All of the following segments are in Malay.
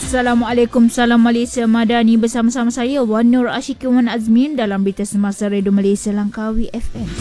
Assalamualaikum, salam Malaysia Madani. Bersama-sama saya Wan Nur Ashikin Wan Azmin dalam Berita Semasa Radio Malaysia Langkawi FM.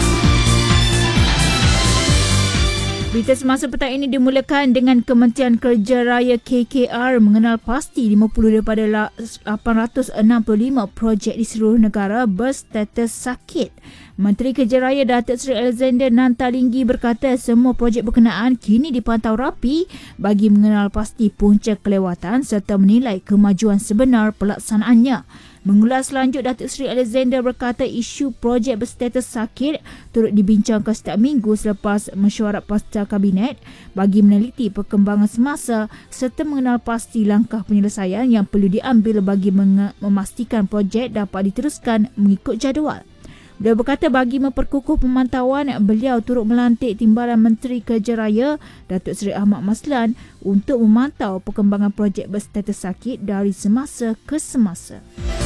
Berita semasa petang ini dimulakan dengan Kementerian Kerja Raya KKR mengenal pasti 50 daripada 865 projek di seluruh negara berstatus sakit. Menteri Kerja Raya Datuk Seri Alexander Nantalinggi berkata semua projek berkenaan kini dipantau rapi bagi mengenal pasti punca kelewatan serta menilai kemajuan sebenar pelaksanaannya. Mengulas lanjut, Datuk Seri Alexander berkata isu projek berstatus sakit turut dibincangkan setiap minggu selepas mesyuarat Pasca Kabinet bagi meneliti perkembangan semasa serta mengenal pasti langkah penyelesaian yang perlu diambil bagi memastikan projek dapat diteruskan mengikut jadual. Beliau berkata bagi memperkukuh pemantauan, beliau turut melantik Timbalan Menteri Kerja Raya Datuk Seri Ahmad Maslan untuk memantau perkembangan projek berstatus sakit dari semasa ke semasa.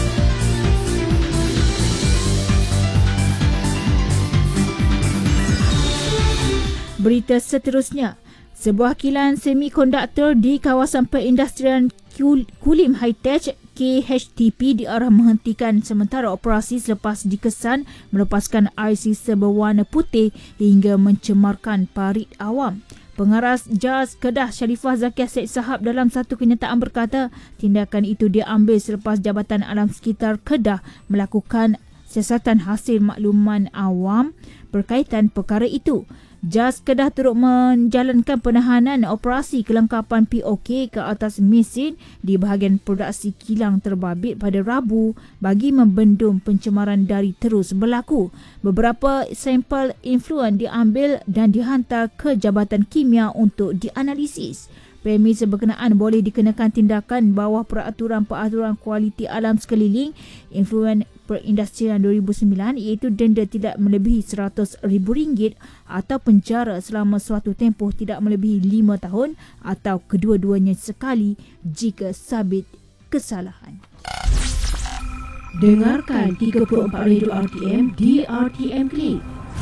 Berita seterusnya, sebuah kilang semikonduktor di kawasan perindustrian Kulim High-Tech KHTP diarah menghentikan sementara operasi selepas dikesan melepaskan air sisa berwarna putih hingga mencemarkan parit awam. Pengaras JAS Kedah Sharifah Zakiah Said Sahab dalam satu kenyataan berkata tindakan itu diambil selepas Jabatan Alam Sekitar Kedah melakukan siasatan hasil makluman awam berkaitan perkara itu. JAS Kedah turut menjalankan penahanan operasi kelengkapan POK ke atas mesin di bahagian produksi kilang terbabit pada Rabu bagi membendung pencemaran dari terus berlaku. Beberapa sampel influen diambil dan dihantar ke Jabatan Kimia untuk dianalisis. Premis berkenaan boleh dikenakan tindakan bawah Peraturan Kualiti Alam Sekeliling Influen Perindustrian 2009 iaitu denda tidak melebihi RM100,000 atau penjara selama suatu tempoh tidak melebihi 5 tahun atau kedua-duanya sekali jika sabit kesalahan. Dengarkan 34 Radio RTM di RTM Klik.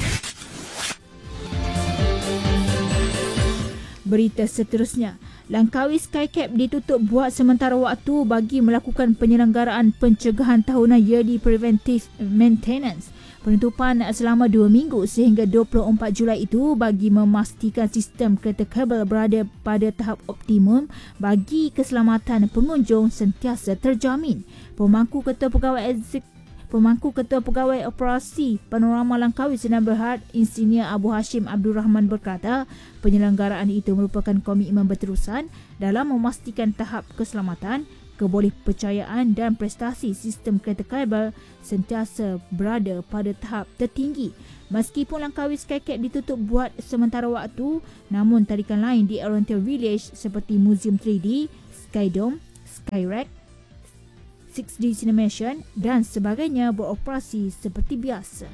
Berita seterusnya, Langkawi Skycap ditutup buat sementara waktu bagi melakukan penyelenggaraan pencegahan tahunan yearly preventive maintenance. Penutupan selama 2 minggu sehingga 24 Julai itu bagi memastikan sistem kereta kabel berada pada tahap optimum bagi keselamatan pengunjung sentiasa terjamin. Pemangku Ketua Pegawai Operasi Panorama Langkawi Sdn Bhd Insinyur Abu Hashim Abdul Rahman berkata penyelenggaraan itu merupakan komitmen berterusan dalam memastikan tahap keselamatan, kebolehpercayaan dan prestasi sistem kereta kabel sentiasa berada pada tahap tertinggi. Meskipun Langkawi Skycap ditutup buat sementara waktu, namun tarikan lain di Oriental Village seperti Museum 3D, Skydome, Skyrack, 6D Cinemation dan sebagainya beroperasi seperti biasa.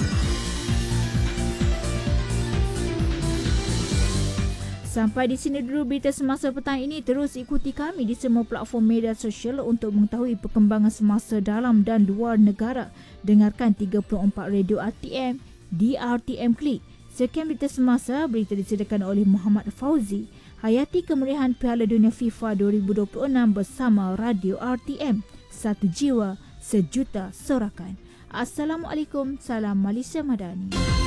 Sampai di sini dulu berita semasa petang ini. Terus ikuti kami di semua platform media sosial untuk mengetahui perkembangan semasa dalam dan luar negara. Dengarkan 34 Radio RTM di RTM Klik. Sekian berita semasa, berita disediakan oleh Muhammad Fauzi. Hayati kemeriahan Piala Dunia FIFA 2026 bersama Radio RTM. Satu jiwa, sejuta sorakan. Assalamualaikum, salam Malaysia Madani.